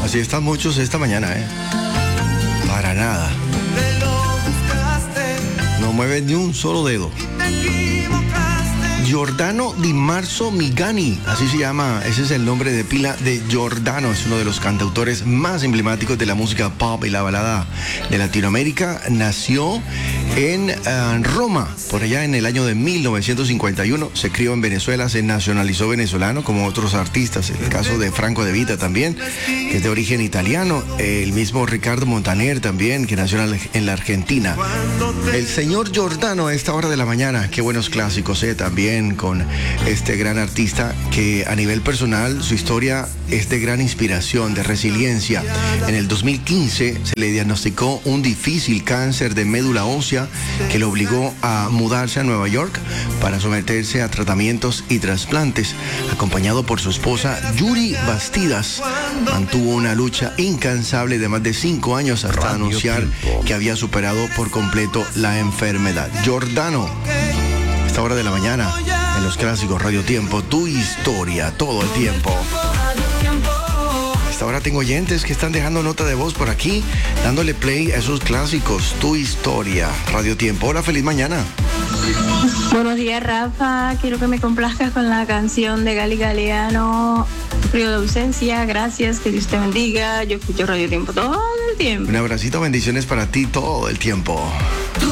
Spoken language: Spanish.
Así están muchos esta mañana, ¿eh? Para nada. No mueven ni un solo dedo. Giordano Di Marzo Migani, así se llama, ese es el nombre de pila de Giordano, es uno de los cantautores más emblemáticos de la música pop y la balada de Latinoamérica. Nació en Roma, por allá en el año de 1951, se crió en Venezuela, se nacionalizó venezolano como otros artistas, el caso de Franco De Vita también, que es de origen italiano, el mismo Ricardo Montaner también, que nació en la Argentina. El señor Giordano a esta hora de la mañana, qué buenos clásicos, también con este gran artista que a nivel personal su historia es de gran inspiración, de resiliencia. En el 2015 se le diagnosticó un difícil cáncer de médula ósea que lo obligó a mudarse a Nueva York para someterse a tratamientos y trasplantes. Acompañado por su esposa Yuri Bastidas, mantuvo una lucha incansable de más de 5 años hasta anunciar que había superado por completo la enfermedad. Giordano, esta hora de la mañana, en los clásicos Radio Tiempo, tu historia, todo el tiempo. Hasta ahora tengo oyentes que están dejando nota de voz por aquí, dándole play a esos clásicos, tu historia, Radio Tiempo. Hola, feliz mañana. Buenos días, Rafa. Quiero que me complazcas con la canción de Gali Galeano, Frío de Ausencia. Gracias, que Dios te bendiga. Yo escucho Radio Tiempo todo el tiempo. Un abracito, bendiciones para ti todo el tiempo.